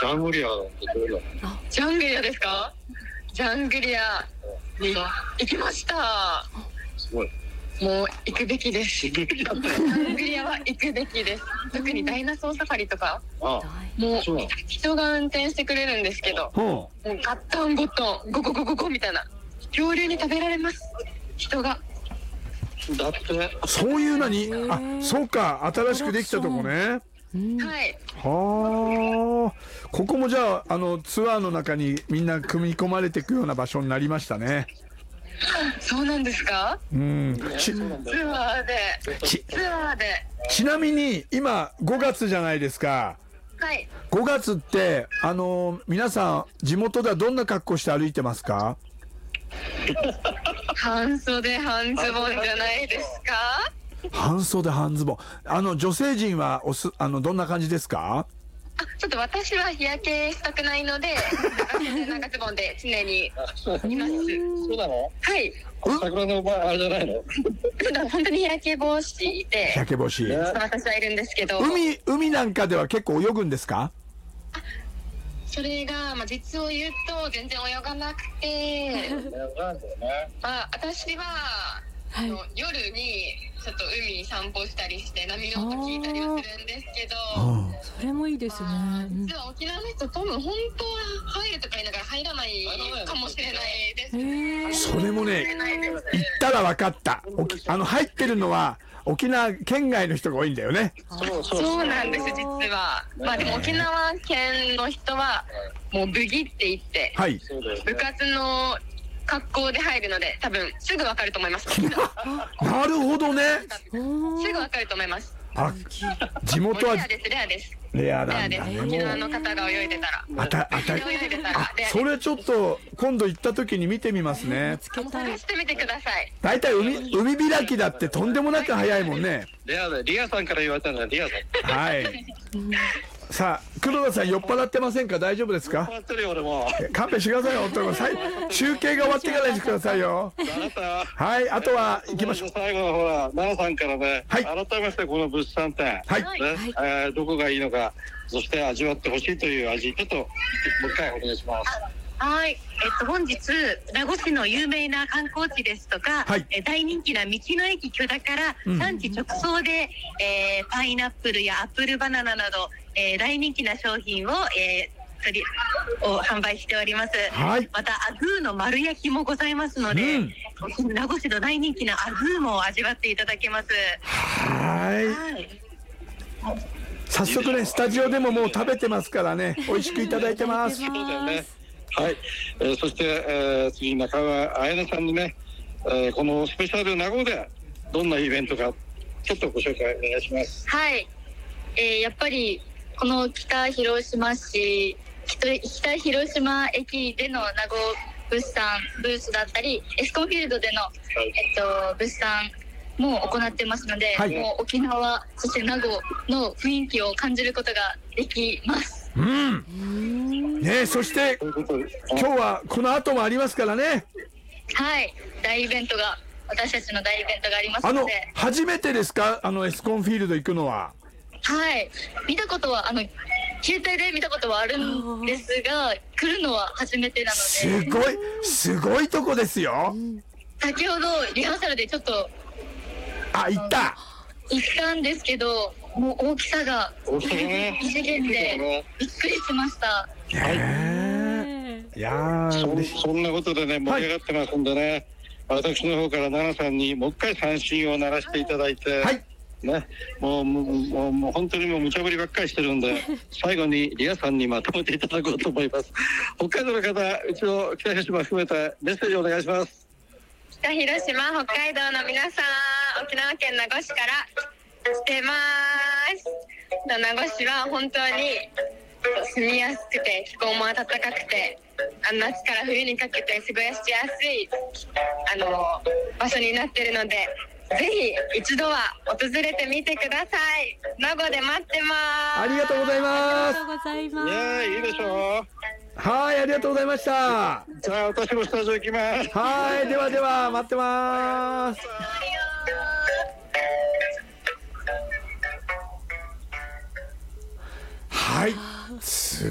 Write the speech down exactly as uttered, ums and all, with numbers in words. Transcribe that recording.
ジャングリアなんてどうだろう。 ジャングリアですか？ジャングリアに行きました。 すごい。 もう行くべきです。 刺激だったジャングリアは行くべきです。特にダイナソーサファリとか、 あもうそうなの人が運転してくれるんですけど、もうガッタンゴットンゴゴゴゴゴみたいな、恐竜に食べられます。人が。 だってそういうのに、あ、そうか、新しくできたとこね。 はい。 はあ、ここもじゃあ、あのツアーの中にみんな組み込まれていくような場所になりましたね。 そうなんですか？ うん。ち、 ツアーでち、 ツアーでちなみに今ごがつじゃないですか。 はい。 ごがつってあの皆さん地元ではどんな格好して歩いてますか？ 半袖半ズボンじゃないですか？ 半袖半ズボン。あの女性陣はおすあのどんな感じですか？ あ、ちょっと私は日焼けしたくないので長袖長ズボンで常にいます。 そうなの？ はい。 桜の場合あれじゃないの？ 普段本当に日焼け防止で日焼け防止。 ちょっと私はいるんですけど、 海海なんかでは結構泳ぐんですか？ それが、まあ、実を言うと全然泳がなくてまあ私は、はい、あの夜にちょっと海に散歩したりして波の音聞いたりはするんですけど、 それもいいですね。 実は沖縄の人多分本当は入るとか言いながら入らないかもしれないです。 それもね、行ったら分かった。あの入ってるのは沖縄県外の人が多いんだよね。 そうそうなんです実は。まあでも沖縄県の人はもうブギって言って、はい、部活の格好で入るので多分すぐ分かると思います。 なるほどね。 すぐ分かると思います。 あ、地元はレアですレアです。 レアなんだ。 レアです。沖縄の方が泳いでたら。 あたあた。 泳いでたら。 それちょっと今度行った時に見てみますね。 探してみてください。 だいたい海海開きだってとんでもなく早いもんね。 レアだ。リアさんから言われたんだ。リアさん。 はい。さあ黒田さん酔っ払ってませんか？大丈夫ですか？ 酔っ払ってるよ俺も。 勘弁してくださいよ。本当に集計が終わってからにしてくださいよ。はい。あとは行きましょう。 最後のほら奈々さんからね。はい。改めましてこの物産展。はい。ね、えー、どこがいいのか、そして味わってほしいという味、ちょっともう一回お願いします。 はい、えっと本日名護市の有名な観光地ですとか、はい、え大人気な道の駅許田から産地直送で、えー、パイナップルやアップルバナナなど、えー、大人気な商品を、えー、取りを販売しております。はい、またアグーの丸焼きもございますので、うん、名護市の大人気なアグーも味わっていただけます。 はい。はい早速ねスタジオでももう食べてますからね美味しくいただいてます。 そうだよね。はい、えー、そして、えー、次中川彩音さんにね、えー、このスペシャル名護でどんなイベントかちょっとご紹介お願いします。 はい、えー、やっぱりこの北広島市北広島駅での名護物産ブースだったりエスコンフィールドでの、はい、えっと、物産も行ってますので、はい、もう沖縄そして名護の雰囲気を感じることができます。 うん。ね、そして今日はこの後もありますからね。はい、 大イベントが私たちの大イベントがありますので。 あの初めてですか？あのエスコンフィールド行くのは。 はい、見たことはあの携帯で見たことはあるんですが来るのは初めてなので。 すごいすごいとこですよ。 先ほどリハーサルでちょっとあ、行った行ったんですけどもう大きさが異次元でびっくりしました。 へー、いやーそ, そんなことでね盛り上がってますんでね、はい、私の方から奈々さんにもう一回三振を鳴らしていただいて、はいね、もうもうもう本当にもう無茶ぶりばっかりしてるんで最後にリアさんにまとめていただこうと思います。北海道の方うちの北広島含めてメッセージをお願いします。 北広島北海道の皆さん沖縄県名護市から来てます。名護市は本当に住みやすくて気候も暖かくて夏から冬にかけて過ごしやすいあの場所になっているのでぜひ一度は訪れてみてください。名護で待ってます。 ありがとうございます。 ありがとうございます。 いやいいでしょう。 はい、ありがとうございました。 じゃあ私もスタジオ行きます。 はい、ではでは待ってます。はい。